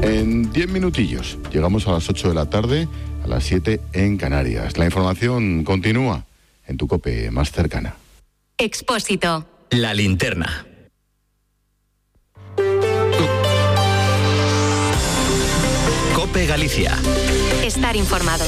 En 10 minutillos llegamos a las 8 de la tarde, a las 7 en Canarias. La información continúa en tu COPE más cercana. Expósito. La linterna. COPE Galicia. Estar informado.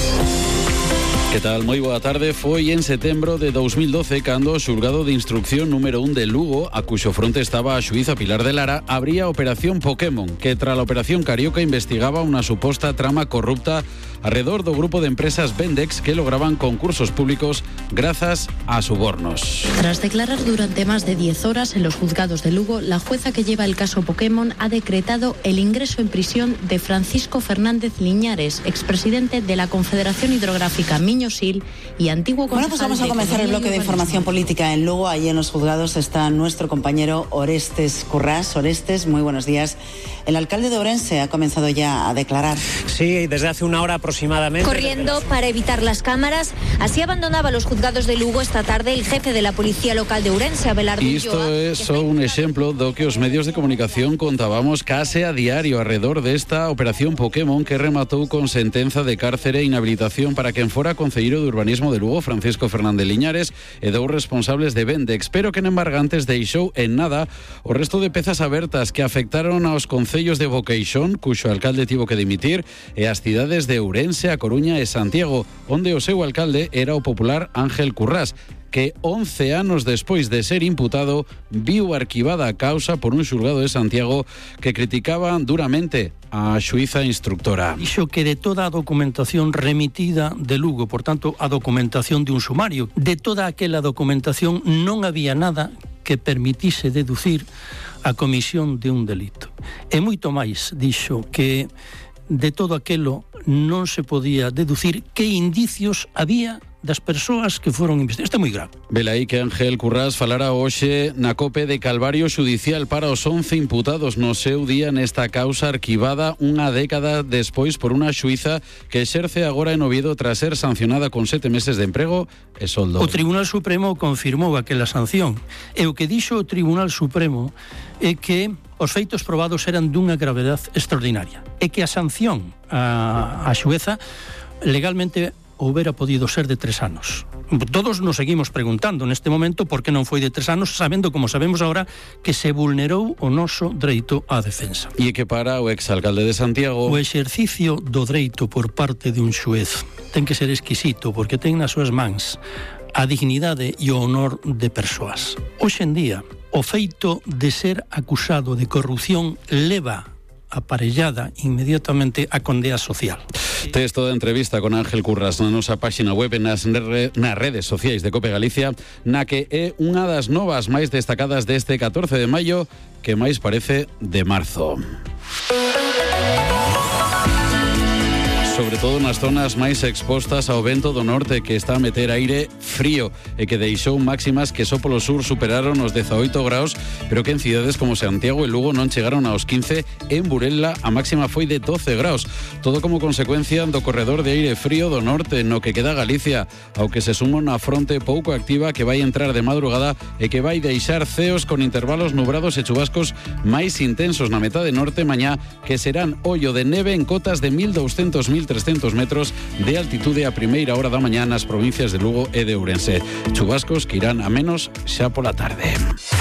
Que tal? Moi boa tarde. Foi en setembro de 2012 cando o xulgado de instrucción número 1 de Lugo, a cuxo fronte estaba a xuíza Pilar de Lara, abría a Operación Pokémon, que tras a Operación Carioca investigaba unha suposta trama corrupta alrededor do grupo de empresas Vendex que lograban concursos públicos grazas a subornos. Tras declarar durante más de 10 horas en los juzgados de Lugo, la jueza que lleva el caso Pokémon ha decretado el ingreso en prisión de Francisco Fernández Liñares, expresidente de la Confederación Hidrográfica Miño-Sil y antiguo concejal. Bueno, pues vamos a comenzar el bloque de información política en Lugo. Allí en los juzgados está nuestro compañero Orestes Currás. Orestes, muy buenos días. El alcalde de Ourense ha comenzado ya a declarar. Sí, desde hace una hora aproximadamente. Corriendo para evitar las cámaras, así abandonaba los juzgados de Lugo esta tarde el jefe de la Policía Local de Ourense, Abelardo Ulloa. Isto é só un exemplo do que os medios de comunicación contábamos case a diario alrededor desta Operación Pokémon que rematou con sentenza de cárcere e inhabilitación para quen fora concelleiro de urbanismo de Lugo, Francisco Fernández Liñares, e dous responsables de Vendex, pero que en embargantes deixou en nada o resto de pezas abertas que afectaron aos concellos de Boqueixón, cuxo alcalde tivo que dimitir, e as cidades de Ourense, A Coruña e Santiago, onde o seu alcalde era o popular Ángel Currás, que 11 anos despois de ser imputado viu arquivada a causa por un xulgado de Santiago que criticaba duramente a xuíza instructora. Dixo que de toda a documentación remitida de Lugo, por tanto, a documentación de un sumario, de toda aquela documentación non había nada que permitise deducir a comisión de un delito. E moito máis, dixo que de todo aquelo non se podía deducir que indicios había das persoas que foron investigadas. Isto é moi grave. Velaí que Ángel Currás falara hoxe na COPE de calvario xudicial para os 11 imputados no seu día nesta causa arquivada unha década despois por unha xuíza que exerce agora en Oviedo tras ser sancionada con 7 meses de emprego e soldo. O Tribunal Supremo confirmou aquela sanción e o que dixo o Tribunal Supremo é que os feitos probados eran dunha gravedade extraordinaria e que a sanción a xueza legalmente houbera podido ser de 3 anos. Todos nos seguimos preguntando neste momento por que non foi de 3 anos, sabendo, como sabemos agora, que se vulnerou o noso dereito á defensa. E que para o exalcalde de Santiago o exercicio do dereito por parte de un xuez ten que ser exquisito porque ten nas súas mans a dignidade e o honor de persoas. Hoxe en día, o feito de ser acusado de corrupción leva aparellada inmediatamente a condea social. Texto da entrevista con Ángel Currás na nosa páxina web e nas redes sociais de COPE Galicia, na que é unha das novas máis destacadas deste 14 de maio que máis parece de marzo. Sobre todo nas zonas máis expostas ao vento do norte que está a meter aire frío e que deixou máximas que só polo sur superaron os 18 graus, pero que en cidades como Santiago e Lugo non chegaron aos 15, en Burela a máxima foi de 12 graus. Todo como consecuencia do corredor de aire frío do norte no que queda Galicia, ao que se suma unha fronte pouco activa que vai entrar de madrugada e que vai deixar ceos con intervalos nubrados e chubascos máis intensos na metade norte mañá, que serán ollo de neve en cotas de 1.200-1.300 metros de altitude a primeira hora da mañá nas provincias de Lugo e de Ourense. Chubascos que irán a menos xa pola tarde.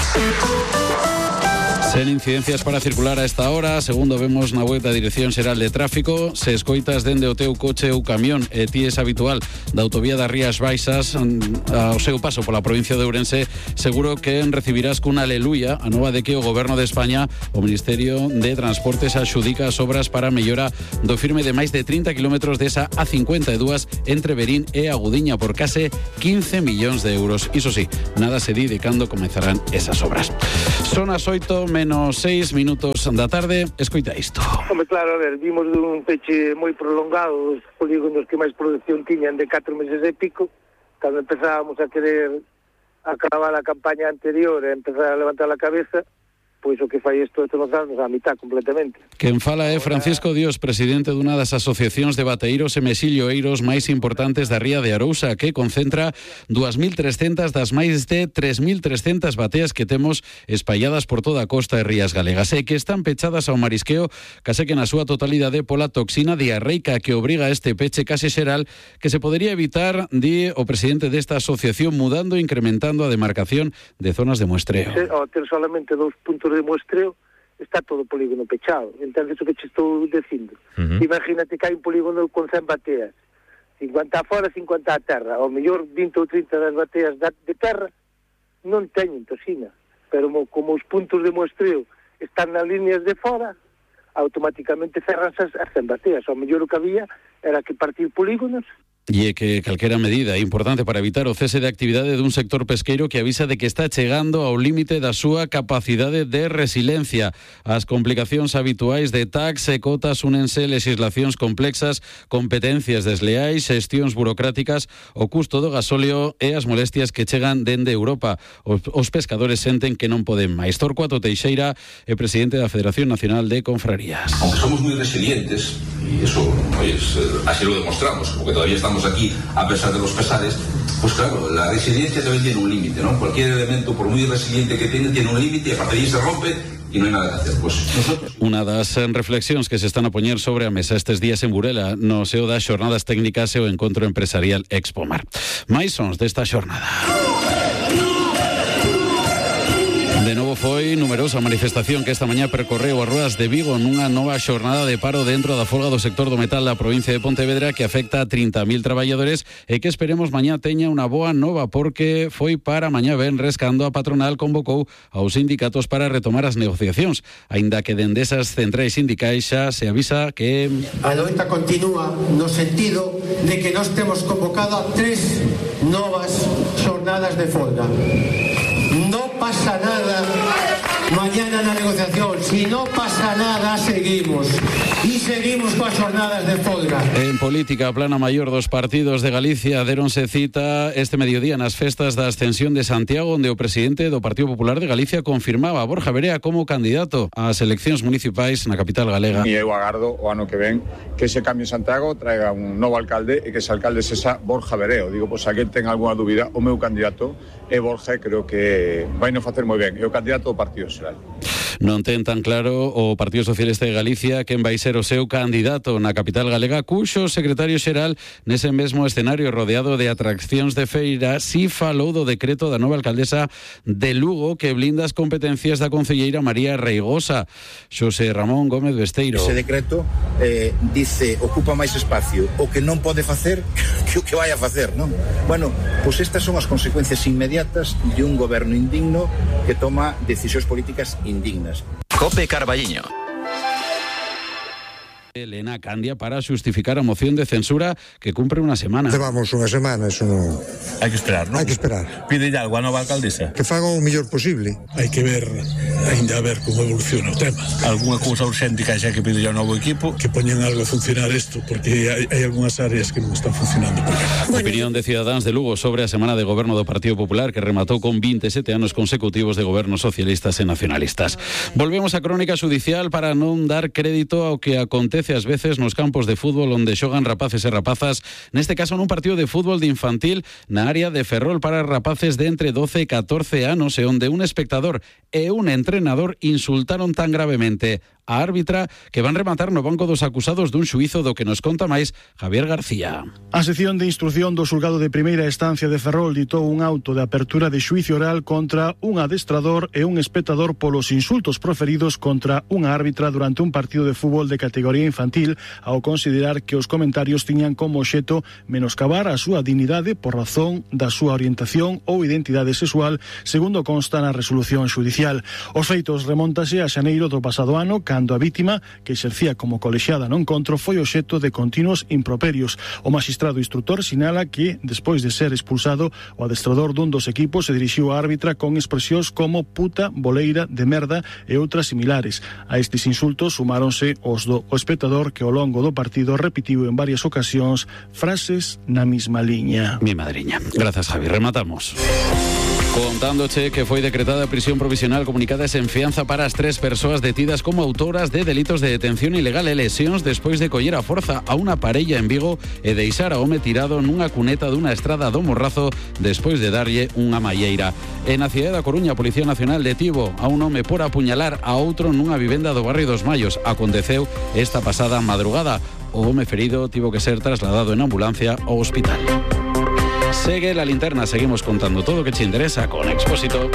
Sen incidencias para circular a esta hora, segundo vemos na web da Dirección Xeral de Tráfico. Se escoitas dende o teu coche ou camión e ti es habitual da autovía das Rías Baixas ao seu paso pola provincia de Ourense, seguro que recibirás cunha aleluia a nova de que o Goberno de España, o Ministerio de Transportes, axudica as obras para a mellora do firme de máis de 30 kilómetros desa A52 entre Verín e Agudiña por case 15 millóns de euros. Iso sí, nada se di de cando comenzarán esas obras. Son as 8 menos 6 minutos da tarde. Escoita isto. Home, claro, a ver, vimos dun peche moi prolongado os polígonos que máis producción tiñan de 4 meses e pico, cando empezábamos a querer acabar a campaña anterior e empezar a levantar a cabeza, pois o que fai isto é trozarnos a mitad completamente. Quen fala é Francisco Dios, presidente dunha das asociacións de bateiros e mesilloeiros máis importantes da ría de Arousa, que concentra 2.300 das máis de 3.300 bateas que temos espalladas por toda a costa e rías galegas, e que están pechadas ao marisqueo case que na súa totalidade pola toxina diarreica que obriga a este peche case xeral que se podería evitar, di o presidente desta asociación, mudando e incrementando a demarcación de zonas de muestreo. Ao ter solamente 2 puntos de muestreo, está todo o polígono pechado. Entendes o que te estou dicindo? Imagínate que hai un polígono con 100 bateas, 50 fora, 50 a terra. Ao mellor 20 ou 30 das bateas de terra non teñen toxina, pero como os puntos de muestreo están nas líneas de fora, automáticamente cerranse as 100 bateas. Ao mellor o que había era que partir polígonos. E que calquera medida é importante para evitar o cese de actividade dun sector pesqueiro que avisa de que está chegando ao límite da súa capacidade de resiliencia. As complicacións habituais de tax e cotas únense legislacións complexas, competencias desleais, xestións burocráticas, o custo do gasóleo e as molestias que chegan dende Europa. Os pescadores senten que non poden máis. Torcuato Teixeira é presidente da Federación Nacional de Confrarías. Aunque somos muy resilientes, y eso pues, así lo demostramos, porque todavía estamos aquí a pesar de los pesares, pues claro, la resiliencia también tiene un límite, ¿no? Cualquier elemento, por muy resiliente que tenga, tiene un límite y a partir de ahí se rompe y no hai nada que hacer. Pues nosotros... Unha das reflexións que se están a poñer sobre a mesa estes días en Burela no seo das xornadas técnicas e o encontro empresarial Expomar. Mais sons desta xornada. De novo foi numerosa a manifestación que esta mañá percorreu as ruas de Vigo nunha nova xornada de paro dentro da folga do sector do metal da provincia de Pontevedra que afecta a 30.000 traballadores e que esperemos mañá teña unha boa nova porque foi para mañá venres cando a patronal convocou aos sindicatos para retomar as negociacións, aínda que dende esas centrais sindicais xa se avisa que a loita continúa no sentido de que nós temos convocado a 3 novas xornadas de folga. No pasa nada mañana na negociación, si no pasa nada seguimos e seguimos coas jornadas de folga. En política, a plana maior dos partidos de Galicia deronse cita este mediodía nas festas da Ascensión de Santiago, onde o presidente do Partido Popular de Galicia confirmaba a Borja Verea como candidato ás eleccións municipais na capital galega. E eu agardo o ano que ven que ese cambio en Santiago traiga un novo alcalde e que ese alcalde sexa Borja Vereo. Digo, pois alguén ten algunha dúbida, o meu candidato é Borja, creo que vai non facer moi ben. É o candidato do Partido Xeral. Non ten tan claro o Partido Socialista de Galicia quen vai ser o seu candidato na capital galega, cuxo secretario xeral nese mesmo escenario rodeado de atraccións de feira si falou do decreto da nova alcaldesa de Lugo que blinda as competencias da concelleira María Reigosa. Xosé Ramón Gómez Besteiro. Ese decreto dice ocupa máis espacio o que non pode facer que o que vai a facer, non? Bueno, pois estas son as consecuencias inmediatas de un goberno indigno que toma decisións políticas indignas. Cope Carballiño. Elena Candia para xustificar a moción de censura que cumpre unha semana. Levamos unha semana, eso non... Hai que esperar, non? Hai que esperar. Pide algo a nova alcaldesa? Que faga o mellor posible. Hai que ver, ainda a ver como evoluciona o tema. Algúnha cousa urxente que xa que pide o novo equipo? Que poñen algo a funcionar isto, porque hai algunhas áreas que non están funcionando. Opinión de Cidadáns de Lugo sobre a semana de goberno do Partido Popular que rematou con 27 anos consecutivos de gobernos socialistas e nacionalistas. Volvemos á crónica xudicial para non dar crédito ao que acontece ás veces nos campos de fútbol onde xogan rapaces e rapazas, neste caso nun partido de fútbol de infantil na área de Ferrol para rapaces de entre 12 e 14 anos e onde un espectador e un entrenador insultaron tan gravemente a árbitra que van rematar no banco dos acusados dun xuízo do que nos conta máis Javier García. A sección de instrucción do xulgado de primeira estancia de Ferrol ditou un auto de apertura de xuízo oral contra un adestrador e un espectador polos insultos proferidos contra unha árbitra durante un partido de fútbol de categoría infantil ao considerar que os comentarios tiñan como obxecto menoscabar a súa dignidade por razón da súa orientación ou identidade sexual, segundo consta na resolución xudicial. Os feitos remóntase a xaneiro do pasado ano, cando a vítima, que exercía como colexiada no encontro, foi obxecto de continuos improperios. O magistrado instructor sinala que, despois de ser expulsado, o adestrador dun dos equipos se dirixiu á árbitra con expresións como puta, boleira, de merda e outras similares. A estes insultos sumáronse os do espectador que ao longo do partido repitiu en varias ocasións frases na mesma liña. Mi madriña. Grazas, Javi. Rematamos. Contándoche que foi decretada prisión provisional comunicada sen fianza para as 3 persoas detidas como autoras de delitos de detención ilegal e lesións despois de coller a forza a unha parella en Vigo e deixar a home tirado nunha cuneta dunha estrada do Morrazo despois de darlle unha malleira. E na cidade da Coruña, a Policía Nacional detivo a un home por apuñalar a outro nunha vivenda do barrio dos Mayos. Aconteceu esta pasada madrugada. O home ferido tivo que ser trasladado en ambulancia ao hospital. Segue la linterna, seguimos contando todo lo que te interesa con Expósito.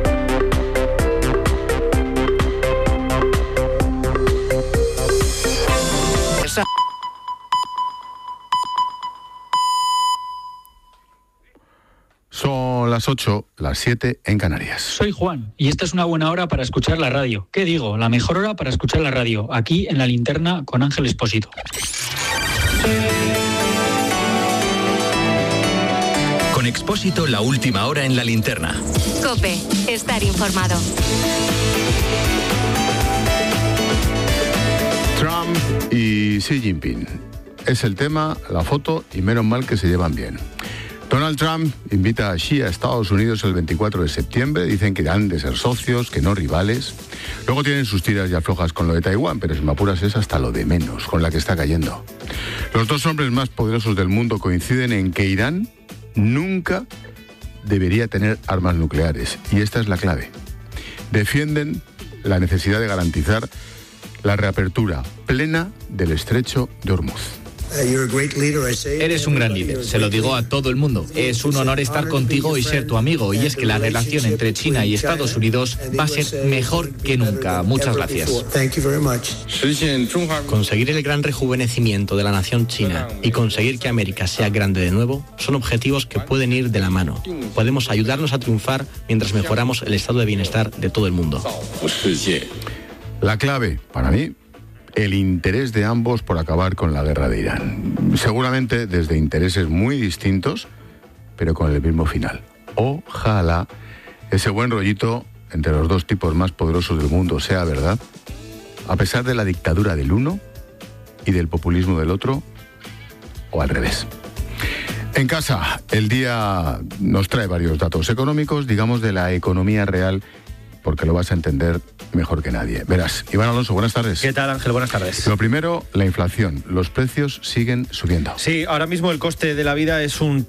Son las 8, las 7 en Canarias. Soy Juan y esta es una buena hora para escuchar la radio. ¿Qué digo? La mejor hora para escuchar la radio, aquí en la linterna con Ángel Expósito. Con Expósito, la última hora en la linterna. COPE, estar informado. Trump y Xi Jinping. Es el tema, la foto y menos mal que se llevan bien. Donald Trump invita a Xi a Estados Unidos el 24 de septiembre. Dicen que han de ser socios, que no rivales. Luego tienen sus tiras y aflojas con lo de Taiwán, pero si me apuras es hasta lo de menos, con la que está cayendo. Los dos hombres más poderosos del mundo coinciden en que Irán nunca debería tener armas nucleares. Y esta es la clave. Defienden la necesidad de garantizar la reapertura plena del estrecho de Hormuz. Eres un gran líder, se lo digo a todo el mundo. Es un honor estar contigo y ser tu amigo. Y es que la relación entre China y Estados Unidos va a ser mejor que nunca. Muchas gracias. Conseguir el gran rejuvenecimiento de la nación china y conseguir que América sea grande de nuevo son objetivos que pueden ir de la mano. Podemos ayudarnos a triunfar mientras mejoramos el estado de bienestar de todo el mundo. La clave, para mí, el interés de ambos por acabar con la guerra de Irán. Seguramente desde intereses muy distintos, pero con el mismo final. Ojalá ese buen rollito entre los dos tipos más poderosos del mundo sea verdad, a pesar de la dictadura del uno y del populismo del otro, o al revés. En casa, el día nos trae varios datos económicos, digamos de la economía real, porque lo vas a entender mejor que nadie. Verás, Iván Alonso, buenas tardes. ¿Qué tal, Ángel? Buenas tardes. Lo primero, la inflación. Los precios siguen subiendo. Sí, ahora mismo el coste de la vida es un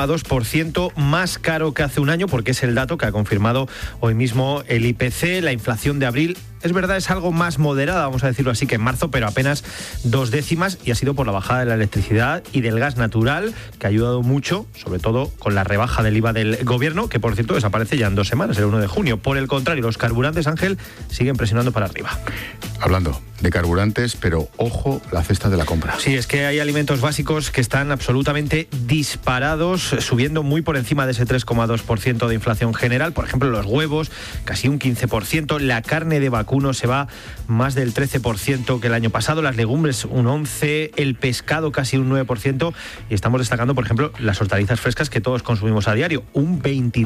3,2% más caro que hace un año, porque es el dato que ha confirmado hoy mismo el IPC. La inflación de abril, es verdad, es algo más moderada, vamos a decirlo así, que en marzo, pero apenas 2 décimas, y ha sido por la bajada de la electricidad y del gas natural, que ha ayudado mucho, sobre todo con la rebaja del IVA del gobierno, que por cierto desaparece ya en 2 semanas, el 1 de junio. Por el contrario, los carburantes, Ángel, siguen presionando para arriba. Hablando de carburantes, pero ojo, la cesta de la compra. Sí, es que hay alimentos básicos que están absolutamente disparados, subiendo muy por encima de ese 3,2% de inflación general. Por ejemplo, los huevos, casi un 15%, la carne de vacuno se va más del 13% que el año pasado, las legumbres un 11%, el pescado casi un 9%, y estamos destacando, por ejemplo, las hortalizas frescas que todos consumimos a diario, un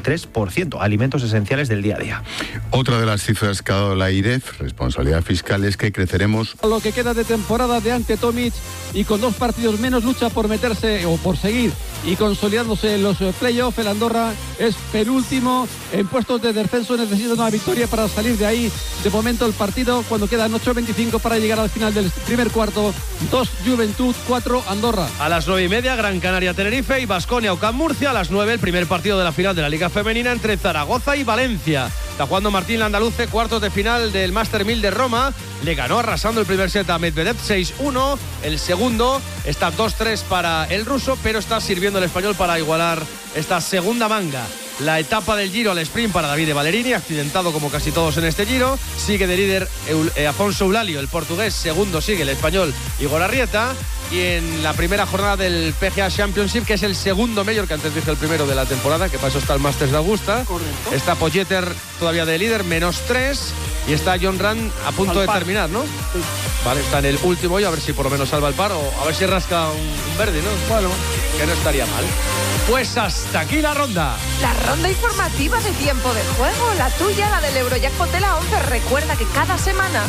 23%, alimentos esenciales del día a día. Otra de las cifras que ha dado la IREF, responsabilidad fiscal, es que creceremos. Lo que queda de temporada de Ante Tomic, y con 2 partidos menos lucha por meterse o por seguir y consolidándose en los playoffs. El Andorra es penúltimo en puestos de descenso, necesita una victoria para salir de ahí. De momento el partido, cuando quedan 8:25 para llegar al final del primer cuarto, 2 Juventud, 4 Andorra. A las 9:30 Gran Canaria Tenerife y Baskonia UCAM Murcia. A las 9 el primer partido de la final de la Liga Femenina entre Zaragoza y Valencia. Está jugando Martín Landaluce, cuartos de final del Master 1000 de Roma. Le ganó arrasando el primer set a Medvedev 6-1. El segundo está 2-3 para el ruso, pero está sirviendo el español para igualar esta segunda manga. La etapa del Giro al sprint para Davide Ballerini, accidentado como casi todos en este Giro. Sigue de líder Afonso Eulalio, el portugués. Segundo sigue el español Igor Arrieta. Y en la primera jornada del PGA Championship, que es el segundo mayor, que antes dije el primero de la temporada, que para eso está el Masters de Augusta. Correcto. Está Pogačar todavía de líder, -3. Y está John Ram a punto de terminar, ¿no? Sí. Vale, está en el último hoy, a ver si por lo menos salva el par, o a ver si rasca un verde, ¿no? Bueno, que no estaría mal. Pues hasta aquí la ronda. La ronda informativa de Tiempo de Juego, la tuya, la del Eurojackpot de la 11. Recuerda que cada semana,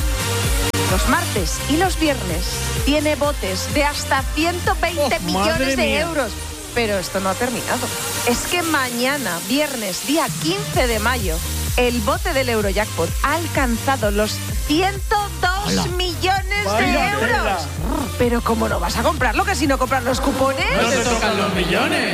los martes y los viernes, tiene botes de hasta 120 millones de euros. Pero esto no ha terminado. Es que mañana, viernes, día 15 de mayo, el bote del Eurojackpot ha alcanzado los 102 millones de euros. Pero ¿cómo no vas a comprarlo? Que si no compras los cupones... ¡No te tocan los millones!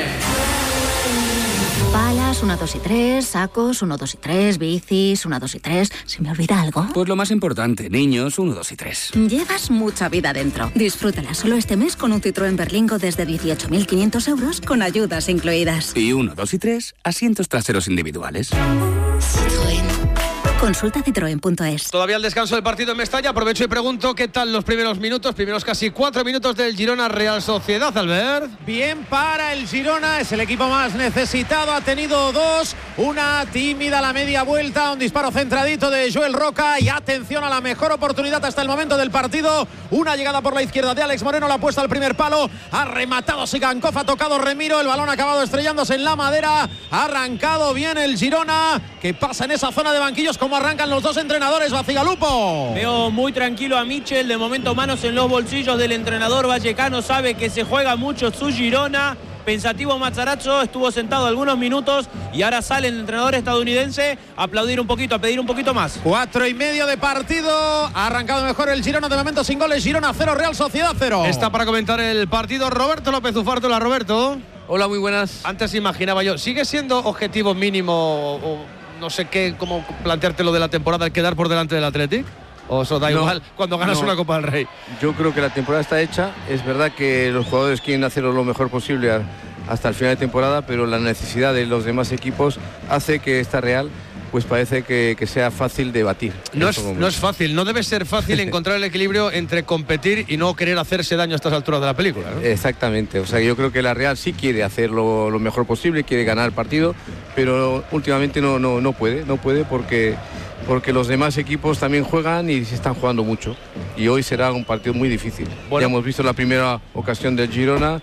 Palas, 1, 2 y 3, sacos, 1, 2 y 3, bicis, 1, 2 y 3. ¿Se me olvida algo? Pues lo más importante, niños, 1, 2 y 3. Llevas mucha vida dentro. Disfrútala solo este mes con un Citroën Berlingo desde 18.500 euros con ayudas incluidas. Y 1, 2 y 3, asientos traseros individuales. Citroën. Consulta citroen.es. Todavía el descanso del partido en Mestalla. Aprovecho y pregunto qué tal los primeros minutos, primeros casi 4 minutos del Girona Real Sociedad, Albert. Bien para el Girona, es el equipo más necesitado, ha tenido 2, una tímida a la media vuelta, un disparo centradito de Joel Roca y atención a la mejor oportunidad hasta el momento del partido, una llegada por la izquierda de Alex Moreno, la ha puesto al primer palo, ha rematado Sigankov, ha tocado Remiro, el balón ha acabado estrellándose en la madera, ha arrancado bien el Girona, que pasa en esa zona de banquillos como arrancan los dos entrenadores, Bacigalupo. Veo muy tranquilo a Michel, de momento manos en los bolsillos del entrenador vallecano, sabe que se juega mucho su Girona. Pensativo Mazzarazzo, estuvo sentado algunos minutos y ahora sale el entrenador estadounidense a aplaudir un poquito, a pedir un poquito más. 4:30 de partido, ha arrancado mejor el Girona, de momento sin goles, Girona 0, Real Sociedad 0. Está para comentar el partido Roberto López Ufártola. Roberto. Hola, muy buenas. Antes imaginaba yo, ¿sigue siendo objetivo mínimo o no sé qué, cómo plantearte lo de la temporada, el quedar por delante del Athletic? ¿O eso da igual cuando ganas una Copa del Rey? Yo creo que la temporada está hecha. Es verdad que los jugadores quieren hacerlo lo mejor posible hasta el final de temporada, pero la necesidad de los demás equipos hace que esta Real pues parece que sea fácil de batir. No es fácil, no debe ser fácil encontrar el equilibrio entre competir y no querer hacerse daño a estas alturas de la película, ¿no? Exactamente, o sea, yo creo que la Real sí quiere hacerlo lo mejor posible, quiere ganar el partido, pero últimamente no puede porque los demás equipos también juegan y se están jugando mucho. Y hoy será un partido muy difícil. Bueno, ya hemos visto la primera ocasión del Girona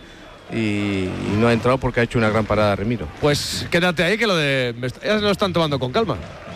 y no ha entrado porque ha hecho una gran parada Remiro. Pues quédate ahí, que lo de ya se lo están tomando con calma.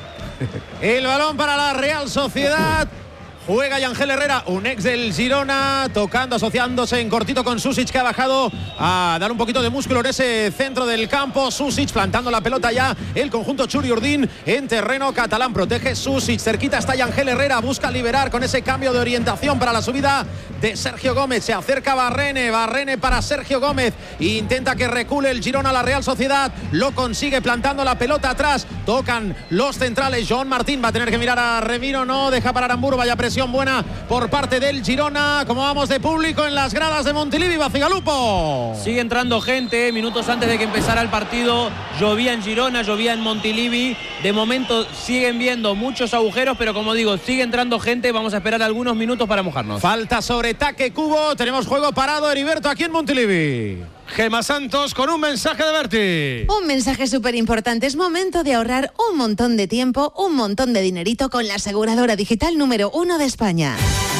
El balón para la Real Sociedad. Juega Yangel Herrera, un ex del Girona, tocando, asociándose en cortito con Susic, que ha bajado a dar un poquito de músculo en ese centro del campo. Susic plantando la pelota ya, el conjunto Churi Urdín en terreno catalán. Protege Susic, cerquita está Yangel Herrera, busca liberar con ese cambio de orientación para la subida de Sergio Gómez. Se acerca Barrene para Sergio Gómez, intenta que recule el Girona a la Real Sociedad, lo consigue plantando la pelota atrás. Tocan los centrales, Joan Martín va a tener que mirar a Remiro, no deja para Aramburu, vaya presión buena por parte del Girona. Como vamos de público en las gradas de Montilivi, Bacigalupo. Sigue entrando gente, minutos antes de que empezara el partido llovía en Girona, llovía en Montilivi. De momento siguen viendo muchos agujeros, pero como digo, sigue entrando gente. Vamos a esperar algunos minutos para mojarnos. Falta sobre Taque Cubo, tenemos juego parado, Heriberto, aquí en Montilivi. Gema Santos con un mensaje de Berti. Un mensaje súper importante. Es momento de ahorrar un montón de tiempo, un montón de dinerito con la aseguradora digital número 1 de España.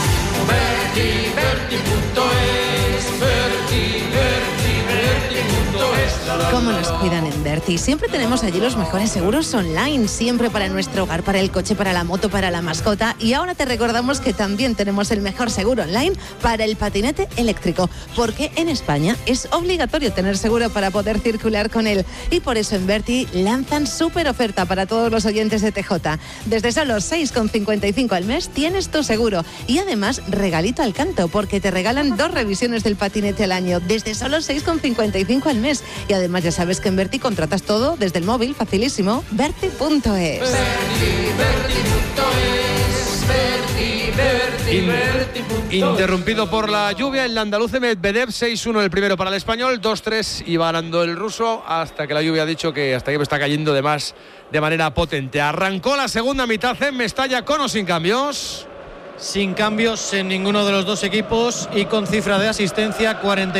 ¿Cómo nos cuidan en Berti? Siempre tenemos allí los mejores seguros online, siempre para nuestro hogar, para el coche, para la moto, para la mascota. Y ahora te recordamos que también tenemos el mejor seguro online para el patinete eléctrico, porque en España es obligatorio tener seguro para poder circular con él. Y por eso en Berti lanzan súper oferta para todos los oyentes de TJ. Desde solo 6,55 al mes tienes tu seguro. Y además regalito al canto, porque te regalan 2 revisiones del patinete al año, desde solo 6,55 al mes. Y además ya sabes que en Berti contratas todo desde el móvil, facilísimo. Berti.es. Interrumpido por la lluvia, el andaluz Medvedev, 6-1 el primero para el español, 2-3 iba ganando el ruso hasta que la lluvia ha dicho que hasta aquí me está cayendo de manera potente. Arrancó la segunda mitad en Mestalla, con o sin cambios. Sin cambios en ninguno de los dos equipos y con cifra de asistencia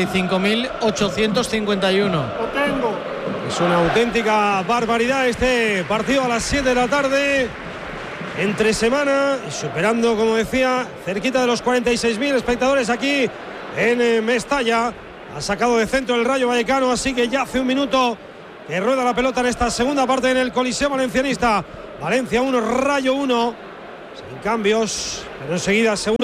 45.851. Lo tengo. Es una auténtica barbaridad este partido a las 7 de la tarde. Entre semana, superando, como decía, cerquita de los 46.000 espectadores aquí en Mestalla. Ha sacado de centro el Rayo Vallecano, así que ya hace un minuto que rueda la pelota en esta segunda parte en el Coliseo Valencianista. Valencia 1, Rayo 1. Sin cambios, pero enseguida seguro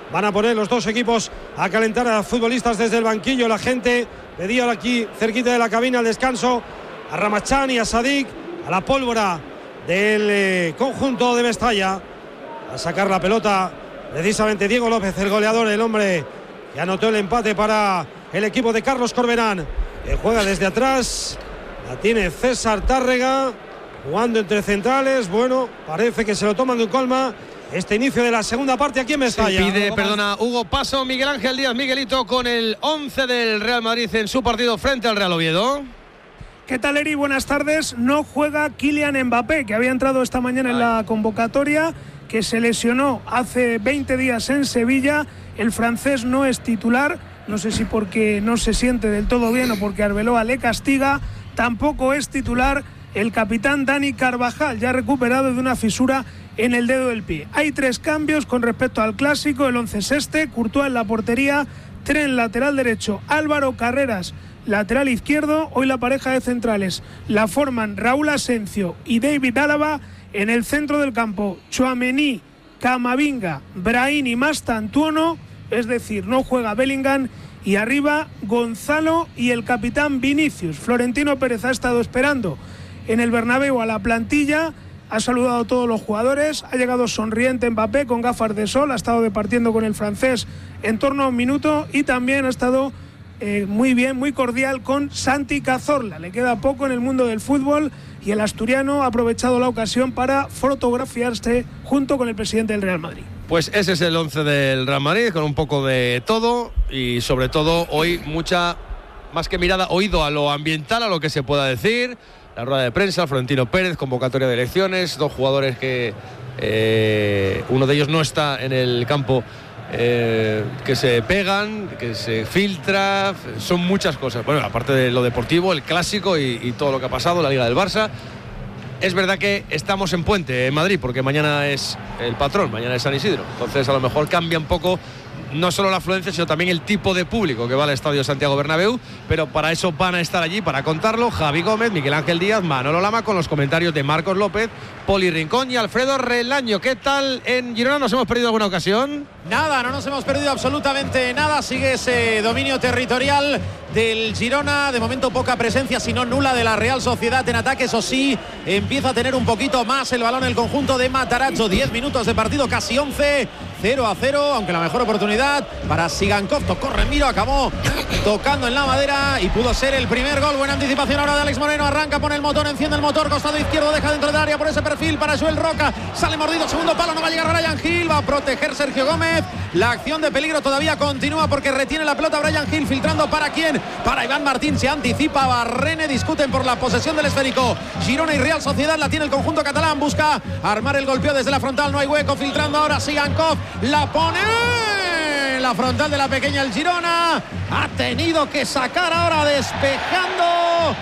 Van a poner los dos equipos a calentar a futbolistas desde el banquillo. La gente pedía aquí cerquita de la cabina al descanso a Ramachán y a Sadik, a la pólvora del conjunto de Mestalla. A sacar la pelota precisamente Diego López, el goleador, el hombre que anotó el empate para el equipo de Carlos Corberán. Juega desde atrás, la tiene César Tárrega, jugando entre centrales. Bueno, parece que se lo toman de un colma este inicio de la segunda parte aquí en Mestalla. Pide, perdona, Hugo Paso, Miguel Ángel Díaz, Miguelito, con el 11 del Real Madrid en su partido frente al Real Oviedo. ¿Qué tal, Eri? Buenas tardes. No juega Kylian Mbappé, que había entrado esta mañana en la convocatoria, que se lesionó hace 20 días en Sevilla. El francés no es titular, no sé si porque no se siente del todo bien o porque Arbeloa le castiga. Tampoco es titular el capitán Dani Carvajal, ya recuperado de una fisura en el dedo del pie. Hay 3 cambios con respecto al clásico. El 11 es este: Courtois en la portería, Tren lateral derecho, Álvaro Carreras lateral izquierdo. Hoy la pareja de centrales la forman Raúl Asencio y David Álava. En el centro del campo, Tchouaméni, Camavinga, Brahim y Mastantuono, es decir, no juega Bellingham. Y arriba, Gonzalo y el capitán Vinicius. Florentino Pérez ha estado esperando en el Bernabéu a la plantilla, ha saludado a todos los jugadores, ha llegado sonriente Mbappé con gafas de sol, ha estado departiendo con el francés en torno a un minuto y también ha estado muy bien, muy cordial con Santi Cazorla. Le queda poco en el mundo del fútbol y el asturiano ha aprovechado la ocasión para fotografiarse junto con el presidente del Real Madrid. Pues ese es el 11 del Real Madrid, con un poco de todo y sobre todo hoy mucha, más que mirada, oído a lo ambiental, a lo que se pueda decir. La rueda de prensa, Florentino Pérez, convocatoria de elecciones, 2 jugadores que uno de ellos no está en el campo, que se pegan, que se filtra, son muchas cosas. Bueno, aparte de lo deportivo, el clásico y todo lo que ha pasado, la Liga del Barça. Es verdad que estamos en puente en Madrid, porque mañana es el patrón, mañana es San Isidro. Entonces a lo mejor cambia un poco no solo la afluencia, sino también el tipo de público que va al Estadio Santiago Bernabéu, pero para eso van a estar allí, para contarlo, Javi Gómez, Miguel Ángel Díaz, Manolo Lama, con los comentarios de Marcos López, Poli Rincón y Alfredo Relaño. ¿Qué tal en Girona? ¿Nos hemos perdido alguna ocasión? Nada, no nos hemos perdido absolutamente nada. Sigue ese dominio territorial del Girona. De momento poca presencia, si no nula, de la Real Sociedad en ataque. Eso sí, empieza a tener un poquito más el balón el conjunto de Matarazzo. 10 minutos de partido, casi 11, 0-0, aunque la mejor oportunidad para Sigankov. Tocó Remiro, acabó tocando en la madera y pudo ser el primer gol. Buena anticipación ahora de Alex Moreno. Arranca, pone el motor, enciende el motor, costado izquierdo, deja dentro del área por ese perfil para Joel Roca. Sale mordido, segundo palo, no va a llegar Bryan Gil, va a proteger Sergio Gómez. La acción de peligro todavía continúa porque retiene la pelota Bryan Gil, filtrando para quién, para Iván Martín. Se anticipa Barrene, discuten por la posesión del esférico Girona y Real Sociedad. La tiene el conjunto catalán, busca armar el golpeo desde la frontal, no hay hueco, filtrando ahora Sigankov, la pone en la frontal de la pequeña el Girona. Ha tenido que sacar ahora, despejando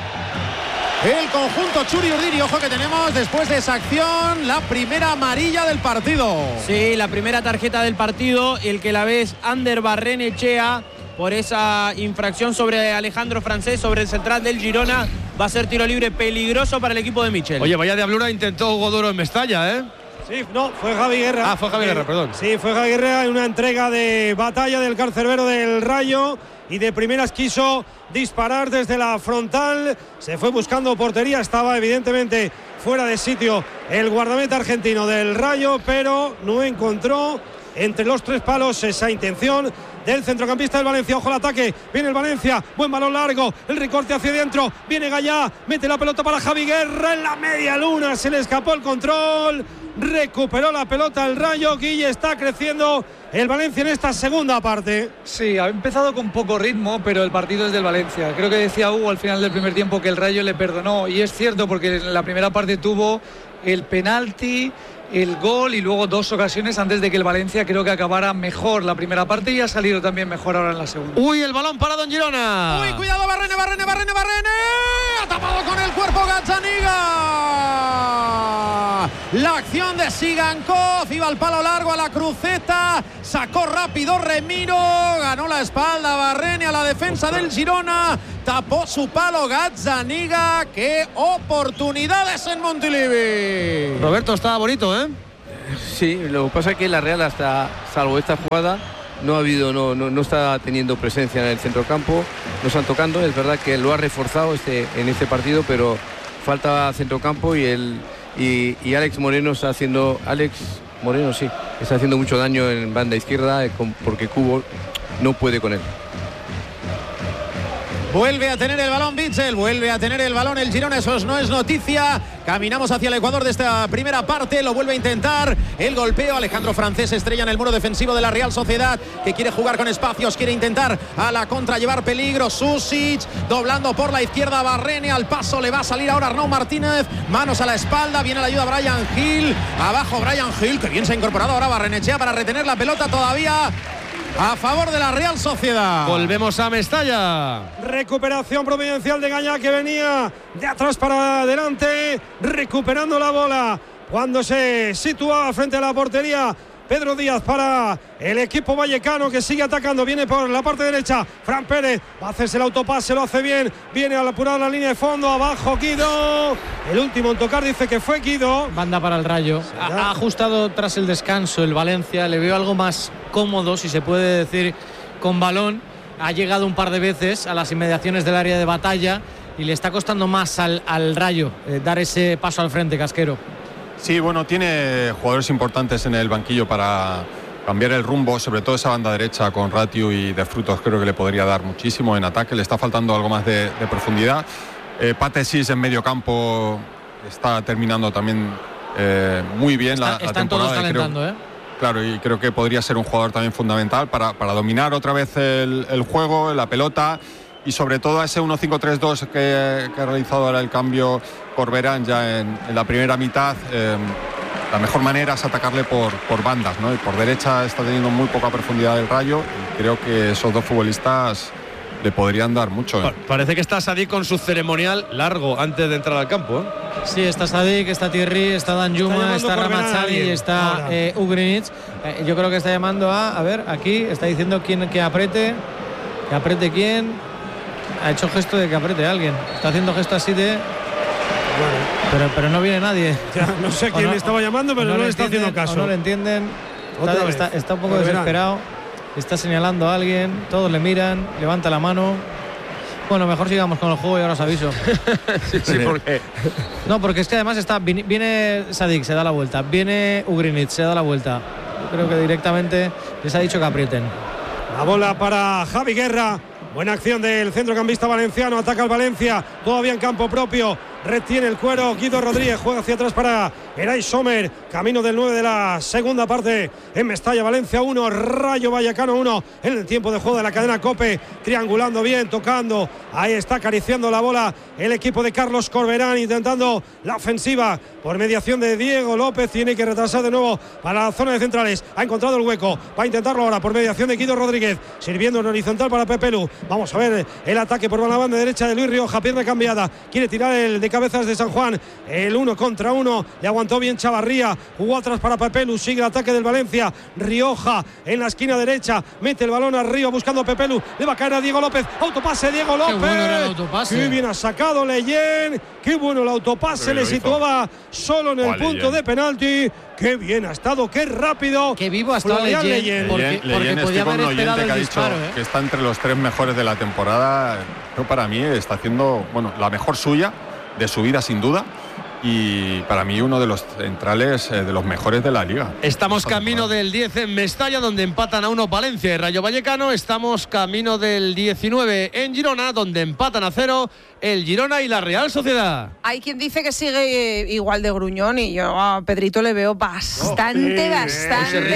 el conjunto Churi Urdiri. Ojo que tenemos después de esa acción la primera amarilla del partido. Sí, la primera tarjeta del partido. El que la ve es Ander Barrenechea por esa infracción sobre Alejandro Francés, sobre el central del Girona. Va a ser tiro libre peligroso para el equipo de Michel. Oye, vaya diablura intentó Hugo Duro en Mestalla, ¿eh? Sí, no, fue Javi Guerra. Ah, fue Javi Guerra, perdón. Sí, fue Javi Guerra en una entrega de batalla del cancerbero del Rayo y de primeras quiso disparar desde la frontal. Se fue buscando portería, estaba evidentemente fuera de sitio el guardameta argentino del Rayo, pero no encontró entre los 3 palos esa intención del centrocampista del Valencia. Ojo al ataque, viene el Valencia, buen balón largo, el recorte hacia adentro, viene Gallá, mete la pelota para Javi Guerra en la media luna, se le escapó el control, recuperó la pelota el Rayo. Guille, está creciendo el Valencia en esta segunda parte. Sí, ha empezado con poco ritmo, pero el partido es del Valencia. Creo que decía Hugo al final del primer tiempo que el Rayo le perdonó, y es cierto porque en la primera parte tuvo el penalti, el gol y luego 2 ocasiones antes de que el Valencia creo que acabara mejor la primera parte y ha salido también mejor ahora en la segunda. Uy, el balón parado en Girona. Uy, cuidado, Barrene. Ha tapado con el cuerpo Gazzaniga. La acción de Sigankov, iba al palo largo, a la cruceta, sacó rápido Remiro, ganó la espalda Barrene a la defensa del Girona, tapó su palo Gazzaniga. ¡Qué oportunidades en Montilivi! Roberto, estaba bonito, ¿eh? Sí, lo que pasa es que la Real, hasta salvo esta jugada, no está teniendo presencia en el centrocampo, no están tocando. Es verdad que lo ha reforzado en este partido, pero falta centrocampo y Alex Moreno está haciendo mucho daño en banda izquierda porque Kubo no puede con él. Vuelve a tener el balón Witsel, vuelve a tener el balón el Girona, eso no es noticia. Caminamos hacia el Ecuador de esta primera parte, lo vuelve a intentar. El golpeo, Alejandro Francés estrella en el muro defensivo de la Real Sociedad, que quiere jugar con espacios, quiere intentar a la contra llevar peligro. Susic, doblando por la izquierda, Barrene al paso, le va a salir ahora Arnau Martínez, manos a la espalda, viene la ayuda Brian Hill, abajo Brian Hill, que bien se ha incorporado ahora Barrenechea para retener la pelota todavía. A favor de la Real Sociedad. Volvemos a Mestalla. Recuperación providencial de Gallá, que venía de atrás para adelante, recuperando la bola cuando se situaba frente a la portería. Pedro Díaz para el equipo vallecano, que sigue atacando, viene por la parte derecha, Fran Pérez va a hacerse el autopase, lo hace bien, viene a apurar la línea de fondo, abajo Guido, el último en tocar dice que fue Guido. Banda para el Rayo, ha ajustado tras el descanso el Valencia, le veo algo más cómodo, si se puede decir, con balón, ha llegado un par de veces a las inmediaciones del área de batalla y le está costando más al Rayo dar ese paso al frente, Casquero. Sí, bueno, tiene jugadores importantes en el banquillo para cambiar el rumbo, sobre todo esa banda derecha con Ratiu y De Frutos, creo que le podría dar muchísimo en ataque, le está faltando algo más de profundidad. Patesis en medio campo está terminando también muy bien la temporada. Están todos calentando, Claro, y creo que podría ser un jugador también fundamental para dominar otra vez el juego, la pelota. Y sobre todo a ese 1-5-3-2 que ha realizado ahora el cambio Corberán ya en la primera mitad, la mejor manera es atacarle por bandas, ¿no? Y por derecha está teniendo muy poca profundidad el Rayo y creo que esos dos futbolistas le podrían dar mucho. Parece que está Sadik con su ceremonial largo antes de entrar al campo. Sí, está Sadik, está Thierry, está Danjuma, está Ramazani y está Ugrinic. Yo creo que está llamando a ver, aquí está diciendo que apriete quién. Ha hecho gesto de que apriete a alguien. Está haciendo gesto así de... Pero no viene nadie. Ya, no sé quién estaba llamando, pero no le está haciendo caso. No le entienden. Está un poco desesperado. Está señalando a alguien. Todos le miran. Levanta la mano. Bueno, mejor sigamos con el juego y ahora os aviso. sí, ¿por qué? No, porque es que además viene Sadik, se da la vuelta. Viene Ugrinic, se da la vuelta. Creo que directamente les ha dicho que aprieten. La bola para Javi Guerra. Buena acción del centrocampista valenciano, ataca al Valencia, todavía en campo propio, retiene el cuero, Guido Rodríguez juega hacia atrás para Eray Sommer, camino del 9 de la segunda parte en Mestalla. Valencia 1, Rayo Vallecano 1 en el tiempo de juego de la cadena COPE, triangulando bien, tocando, ahí está acariciando la bola el equipo de Carlos Corberán, intentando la ofensiva por mediación de Diego López, tiene que retrasar de nuevo para la zona de centrales, ha encontrado el hueco, va a intentarlo ahora por mediación de Guido Rodríguez, sirviendo en horizontal para Pepelu. Vamos a ver el ataque por la banda derecha de Luis Rioja, pierna cambiada, quiere tirar el de cabezas de San Juan, el 1 contra 1, le aguantó bien Chavarría, jugó atrás para Pepelu, sigue el ataque del Valencia, Rioja en la esquina derecha, mete el balón arriba buscando a Pepelu, le va a caer a Diego López, autopase Diego López, qué bueno era el autopase. Qué bien ha sacado Leyen, qué bueno el autopase, le situaba solo en el punto de penalti, qué bien ha estado, qué rápido, qué vivo ha estado Leyen, porque podía haber esperado el disparo, que está entre los 3 mejores de la temporada. Yo, para mí está haciendo la mejor suya de su vida sin duda, y para mí uno de los centrales de los mejores de la liga. Estamos camino del 10 en Mestalla, donde empatan a 1 Valencia y Rayo Vallecano. Estamos camino del 19 en Girona, donde empatan a 0 el Girona y la Real Sociedad. Hay quien dice que sigue igual de gruñón y yo a Pedrito le veo bastante más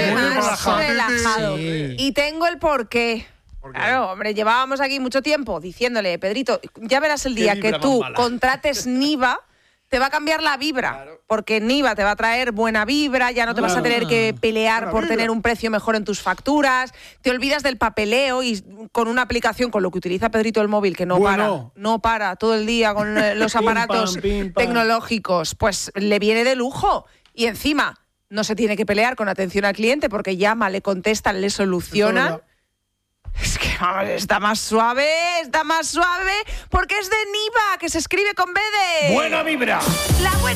relajado. Sí. Y tengo el porqué. Claro, hombre, llevábamos aquí mucho tiempo diciéndole, Pedrito, ya verás el día que tú contrates Niva, te va a cambiar la vibra, porque Niva te va a traer buena vibra, ya no te vas a tener que pelear por tener un precio mejor en tus facturas, te olvidas del papeleo y con una aplicación, con lo que utiliza Pedrito el móvil, que no para todo el día con los aparatos tecnológicos, pues le viene de lujo y encima no se tiene que pelear con atención al cliente porque llama, le contestan, le solucionan. Es que vamos, está más suave porque es de Niva, que se escribe con B de... ¡Buena vibra! La buena